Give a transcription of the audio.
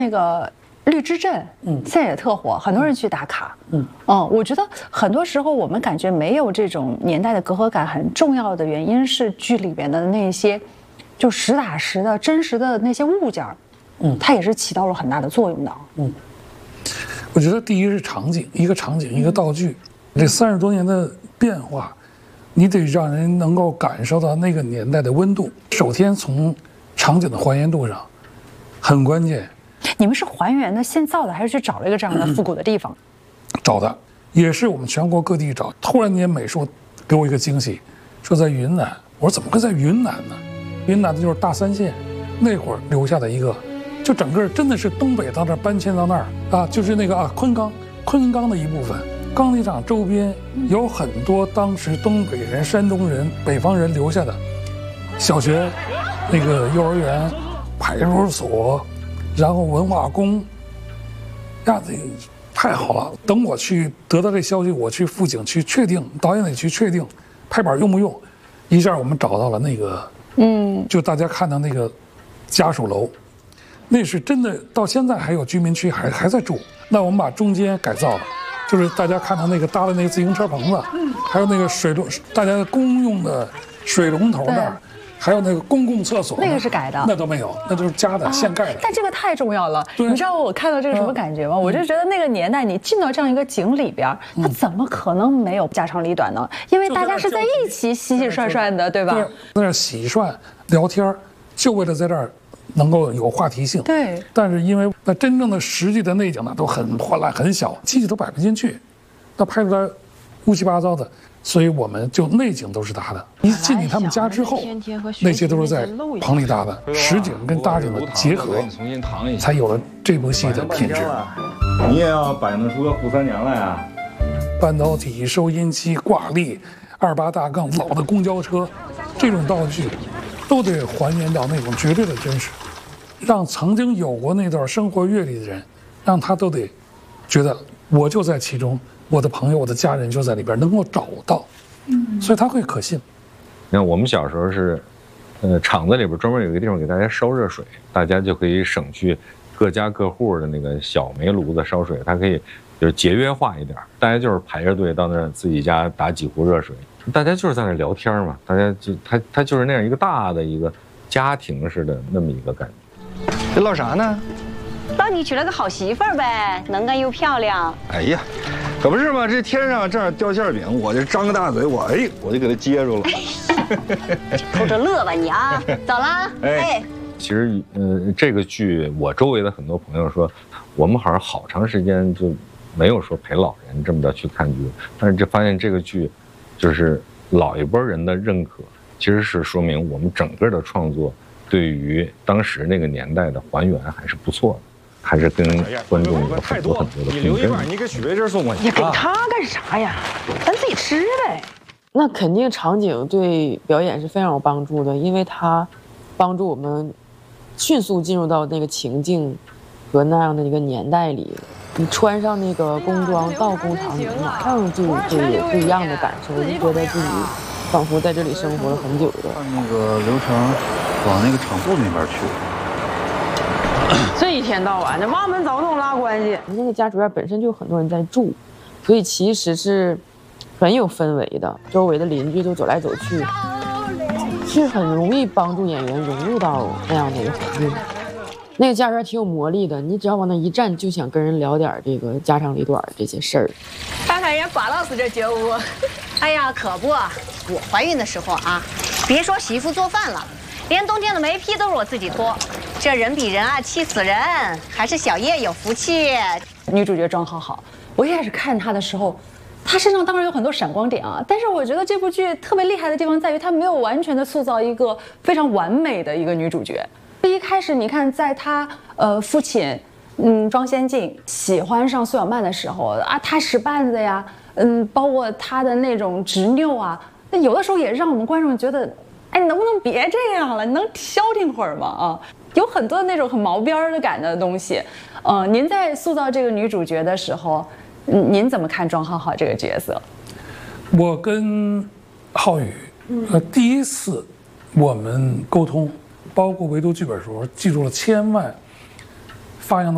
那个绿之镇，现在也特火，很多人去打卡。我觉得很多时候我们感觉没有这种年代的隔阂感，很重要的原因是剧里边的那些，就实打实的真实的那些物件它也是起到了很大的作用的。 我觉得第一是场景，一个场景，一个道具，这30多年的变化，你得让人能够感受到那个年代的温度。首先从场景的还原度上，很关键。 你们是还原的现造的，还是去找了一个这样的复古的地方？ 找的，也是我们全国各地找。突然间美术给我一个惊喜，说在云南。我说怎么会在云南呢？云南的就是大三县，那会儿留下的一个，就整个真的是东北到那儿搬迁到那儿啊，就是那个昆冈的一部分。钢铁厂周边有很多当时东北人、山东人、北方人留下的小学、那个幼儿园、派出所。然后文化宫，呀，这太好了！等我去得到这消息，我去辅警去确定，导演得去确定，拍板用不用？一下我们找到了那个，就大家看到那个家属楼，那是真的，到现在还有居民区还在住。那我们把中间改造了，就是大家看到那个搭的那个自行车棚子，还有那个水龙，大家公用的水龙头那儿。还有那个公共厕所， 那个是改的， 那都没有，那就是加的现盖的。 但这个太重要了，你知道我看到这个什么感觉吗？我就觉得那个年代，你进到这样一个景里边，它怎么可能没有家长里短呢？因为大家是在一起洗洗涮涮的，对吧？ 在那洗涮聊天，就为了在这儿能够有话题性。 对。 但是因为那真正的实际的内景呢，都很破烂、很小，机器都摆不进去，那拍出来乌七八糟的。所以我们就内景都是搭的，一进你他们家之后，那些都是在棚里搭的，实景跟搭景的结合，才有了这部戏的品质。 你也要摆弄出个扈三娘来啊！ 半导体、收音机、挂历、28大杠、老的公交车，这种道具，都得还原到那种绝对的真实，让曾经有过那段生活阅历的人，让他都得觉得我就在其中。我的朋友、我的家人就在里边，能够找到，所以他会可信。 你看，我们小时候是，厂子里边专门有一个地方给大家烧热水，大家就可以省去各家各户的那个小煤炉子烧水，它可以就是节约化一点，大家就是排着队到那儿自己家打几壶热水，大家就是在那聊天嘛，大家就他就是那样一个大的一个家庭似的那么一个感觉。 这唠啥呢？ 唠你娶了个好媳妇儿呗，能干又漂亮。 哎呀，可不是嘛，这天上正好掉馅饼，我就张个大嘴，我就给他接住了。 偷着乐吧你啊！走了。哎， 其实这个剧我周围的很多朋友说，我们好像好长时间就没有说陪老人这么的去看剧，但是就发现这个剧就是老一波人的认可，其实是说明我们整个的创作对于当时那个年代的还原还是不错的。还是跟观众有很多的你留一半，你给许巍这送过去。 你给他干啥呀？咱自己吃呗。那肯定场景对表演是非常有帮助的，因为它帮助我们迅速进入到那个情境和那样的一个年代里。你穿上那个工装到工厂里，马上就有不一样的感受，就觉得自己仿佛在这里生活了很久的。 按那个流程往那个厂部那边去。 这一天到晚的挖门凿洞拉关系，那个家主院本身就有很多人在住，所以其实是很有氛围的，周围的邻居都走来走去，是很容易帮助演员融入到那样的一个环境。那个家主院挺有魔力的，你只要往那一站，就想跟人聊点这个家长里短这些事儿。 看看人家巴老师这觉悟。哎呀，可不，我怀孕的时候啊，别说媳妇做饭了。连冬天的煤坯都是我自己拖，这人比人啊气死人，还是小叶有福气。 女主角庄好好，我一开始看她的时候，她身上当然有很多闪光点啊，但是我觉得这部剧特别厉害的地方在于她没有完全的塑造一个非常完美的一个女主角。一开始你看，在她父亲庄先进喜欢上苏小曼的时候啊，她使绊子呀，包括她的那种执拗啊，那有的时候也让我们观众觉得。哎，你能不能别这样了？你能消停会儿吗？啊，有很多那种很毛边的感的东西。您在塑造这个女主角的时候，您怎么看庄浩浩这个角色？ 我跟浩宇，第一次我们沟通，包括围读剧本的时候，记住了千万发扬的。